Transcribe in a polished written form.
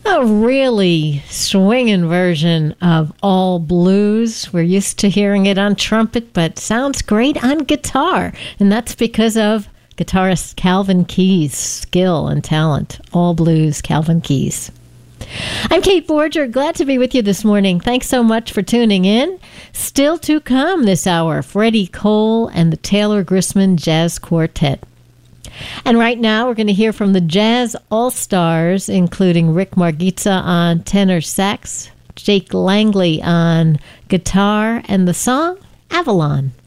A really swinging version of All Blues. We're used to hearing it on trumpet, but sounds great on guitar. And that's because of guitarist Calvin Keys' skill and talent. All Blues, Calvin Keys. I'm Kate Borger. Glad to be with you this morning. Thanks so much for tuning in. Still to come this hour, Freddie Cole and the Taylor Grisman Jazz Quartet. And right now, we're going to hear from the Jazz All-Stars, including Rick Margitza on tenor sax, Jake Langley on guitar, and the song Avalon.